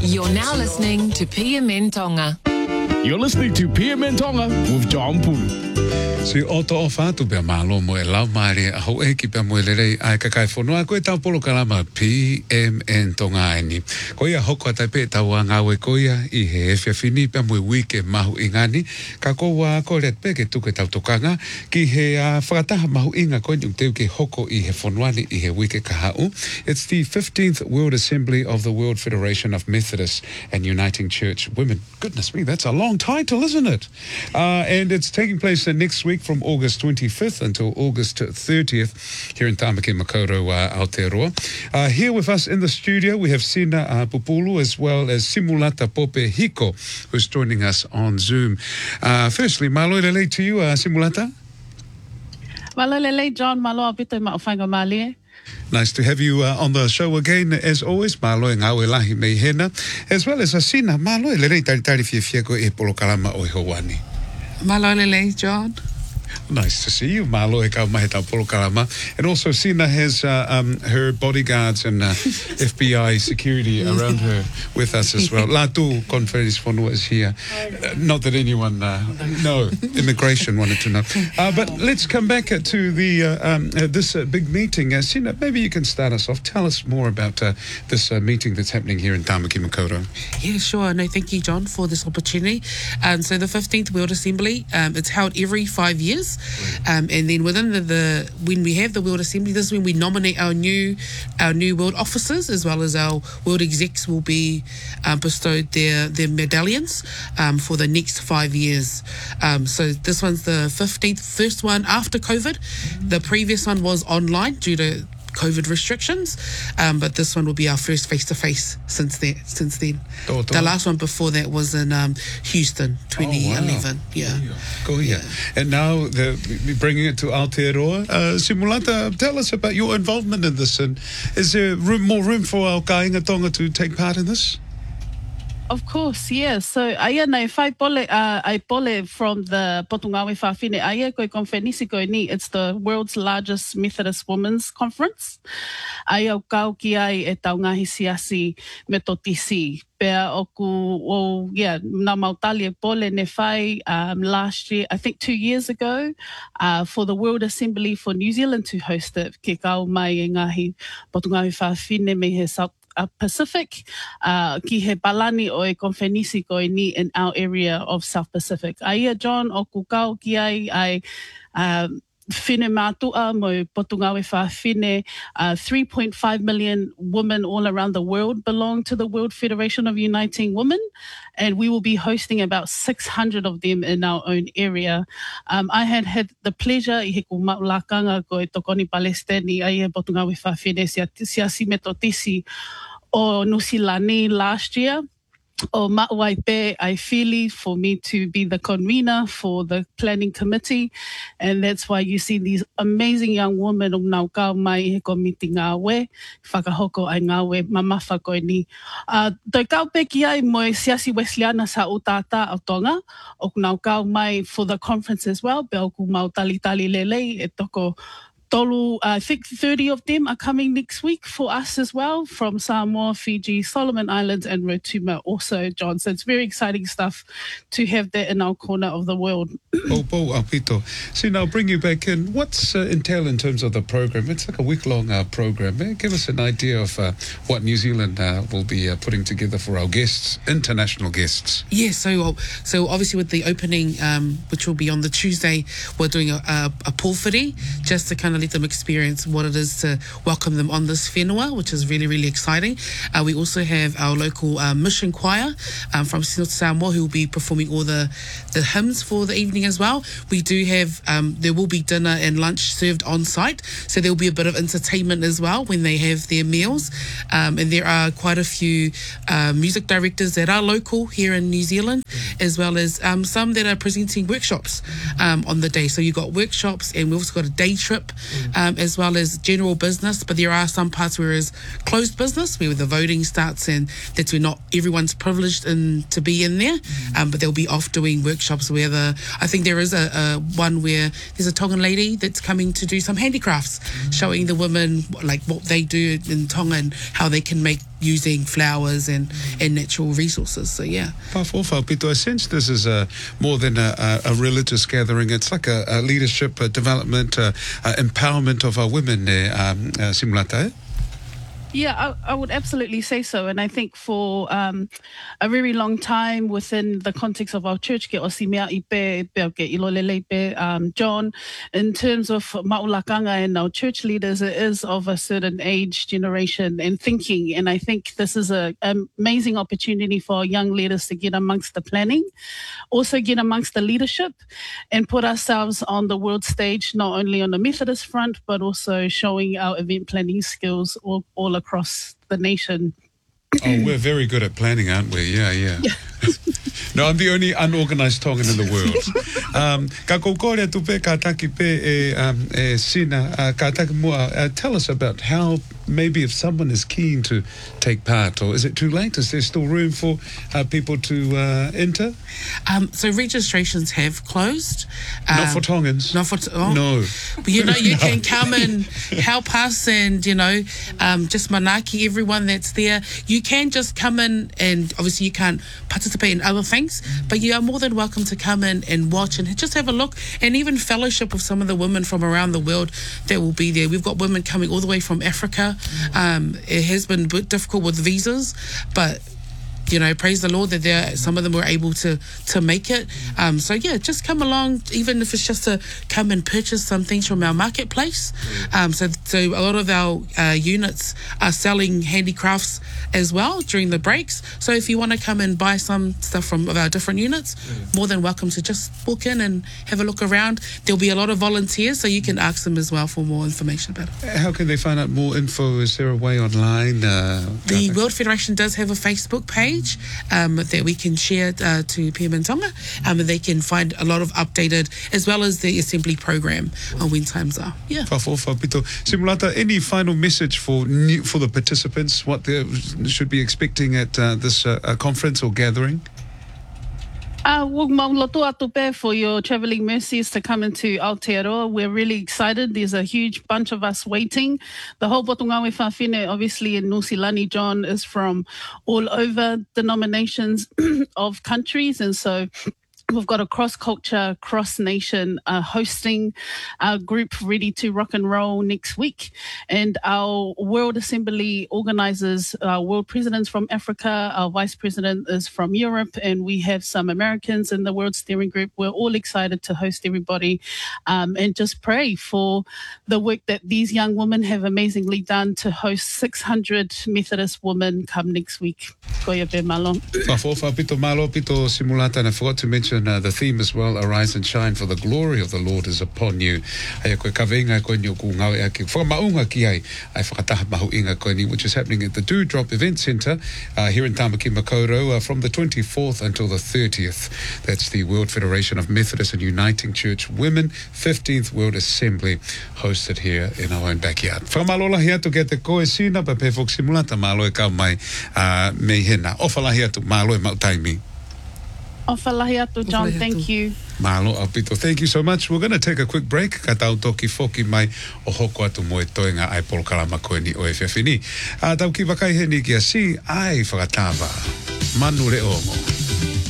You're now listening to PMN Tonga. You're listening to PMN Tonga with John Pulu. Si oto o fatu pia malo mo e lau maari a ho e ki pia mo e lerei ai kakai whanua koe tau polo kalama PMN Tonga aini. Ko ia hoko atai pe tau a ngawe ko ia I he efia fini pia mo e wike mahu ingani ka koua ko ret pe ke tuke tau tokanga ki he whakataha mahu inga koe yung teu ke hoko I he whanuani I he wike ka hau. It's the 15th World Assembly of the World Federation of Methodists and Uniting Church Women. Goodness me, that's a long title, isn't it? And it's taking place next week from August 25th until August 30th here in Tamaki Makaurau, Aotearoa. Here with us in the studio, we have Sina Pupulu as well as Simulata Pope Hiko, who's joining us on Zoom. Firstly, malo lele to you, Simulata. Malo lele, John, malo apito ma'awhainga malie. Nice to have you on the show again, as always. Malo e ngawe lahi mei hena. As well as Sina, malo lele tari fia ko e polo kalama o Hawani. Malo lele, John. Nice to see you, Malo e kau mahi tau polo kalama. And also Sina has her bodyguards and FBI security around her with us as well. Latu Conference Whanua is here. Not that anyone, no, immigration wanted to know. But let's come back to the this big meeting. Sina, maybe you can start us off. Tell us more about this meeting that's happening here in Tamaki Makaurau. Yeah, sure. No, thank you, John, for this opportunity. So the 15th World Assembly, it's held every 5 years. And then within the when we have the World Assembly, this is when we nominate our new world officers, as well as our world execs will be bestowed their medallions for the next 5 years. So this one's the 15th, first one after COVID. The previous one was online due to COVID restrictions, but this one will be our first face-to-face since then. The last one before that was in Houston, 2011. Oh, wow. Yeah. Cool, yeah. And now we're bringing it to Aotearoa. Simulata, tell us about your involvement in this, and is there more room for our kāinga tonga to take part in this? Of course, yeah. So, aia nei whai pole, ai pole from the Potungawe Whawhine, aia koe konwhenisi koe ni, it's the world's largest Methodist Women's Conference. Aia o kau ki ai e tau ngahi siasi me to tisi. Pea oku, nā mautali e pole ne whai last year, I think 2 years ago, for the World Assembly for New Zealand to host it. Ke kau mai e ngahi Potungawe Whawhine me he South Pacific, ki he palani o e konwhenisi koe ni in our area of South Pacific. Aia, John, o kukau ki ai whine mātua mo Potungawe Whawhine, 3.5 million women all around the world belong to the World Federation of Uniting Women, and we will be hosting about 600 of them in our own area. I had the pleasure I he ko maulakanga ko e tokoni Palestini ai e Potungawe Whawhine siasi me to tisi o Nusilani last year. O Ma'waipe Aifili for me to be the convener for the planning committee, and that's why you see these amazing young women o nau kau mai he komiti ngā we, whakahoko ai ngā we, mamafa koe ni. Toi kau peki ai mo e siasi Wesleana sa utata o Tonga, o nau kau mai for the conference as well, pe o ku mau tali lelei e toko tolu, I think 30 of them are coming next week for us as well, from Samoa, Fiji, Solomon Islands, and Rotuma also, John. So it's very exciting stuff to have that in our corner of the world. Po apito. So now I'll bring you back in. What's entailed in terms of the program? It's like a week-long program. Give us an idea of what New Zealand will be putting together for our guests, international guests. Yeah, so obviously with the opening, which will be on the Tuesday, we're doing a pōwhiri, just to kind of let them experience what it is to welcome them on this whenua, which is really, really exciting. We also have our local mission choir from Samoa who will be performing all the hymns for the evening as well. We do have, there will be dinner and lunch served on site, so there will be a bit of entertainment as well when they have their meals. And there are quite a few music directors that are local here in New Zealand, as well as some that are presenting workshops on the day. So you've got workshops, and we've also got a day trip as well as general business, but there are some parts where it's closed business, where the voting starts, and that's where not everyone's privileged to be in there, but they'll be off doing workshops where I think there is a one where there's a Tongan lady that's coming to do some handicrafts, showing the women like what they do in Tonga and how they can make using flowers and natural resources. So yeah. Pafo, Pito, I sense this is more than a religious gathering. It's like a leadership, development, empowerment of our women, Simulata. Yeah, I would absolutely say so. And I think for a very long time within the context of our church, John, in terms of maulakanga and our church leaders, it is of a certain age, generation and thinking. And I think this is an amazing opportunity for young leaders to get amongst the planning, also get amongst the leadership and put ourselves on the world stage, not only on the Methodist front, but also showing our event planning skills all across the nation. Oh, we're very good at planning, aren't we? Yeah. No, I'm the only unorganized Tongan in the world. Ka kokore tupe ka taki pe sina ka taki mua. Tell us about how maybe if someone is keen to take part, or is it too late? Is there still room for people to enter? So registrations have closed. Not for Tongans. Not for no. But you can come and help us, and just manaki everyone that's there. You can just come in, and obviously you can't participate in other things, but you are more than welcome to come in and watch and just have a look, and even fellowship with some of the women from around the world that will be there. We've got women coming all the way from Africa. It has been a bit difficult with visas, but praise the Lord that some of them were able to make it. So yeah, just come along, even if it's just to come and purchase some things from our marketplace. So a lot of our units are selling handicrafts as well during the breaks. So if you want to come and buy some stuff from our different units, more than welcome to just walk in and have a look around. There'll be a lot of volunteers, so you can ask them as well for more information about it. How can they find out more info? Is there a way online? The World Federation does have a Facebook page that we can share to PM Tonga, and they can find a lot of updated, as well as the assembly program on when times are. Yeah. Simulata, any final message for the participants, what they should be expecting at this conference or gathering? For your travelling mercies to come into Aotearoa. We're really excited. There's a huge bunch of us waiting. The whole Potungawe Whawhine, obviously in Nusilani, John, is from all over denominations of countries. And so we've got a cross-culture, cross-nation hosting our group ready to rock and roll next week. And our World Assembly organizes our world presidents from Africa, our vice president is from Europe, and we have some Americans in the World Steering Group. We're all excited to host everybody and just pray for the work that these young women have amazingly done to host 600 Methodist women come next week. Koia pe malo. Pito malo, pito Simulata, and I forgot to mention the theme as well, Arise and Shine, for the glory of the Lord is upon you. Which is happening at the Dewdrop Event Centre here in Tamaki Makaurau from the 24th until the 30th. That's the World Federation of Methodist and Uniting Church Women 15th World Assembly, hosted here in our own backyard. Whamalola hea tu ke te koe sina, pa pe fok Simulata malo e ka mai me hena. Ofala hea tu malo e mautaimi. Ofalahi atu, John. Thank you. Malo apito. Thank you so much. We're going to take a quick break. Ka tau toki foki mai o hoko atu moe toenga ai polkalama koe ni o e whiawhini. Tau ki wakai he ni kia si ai whakatawa. Manu le omo.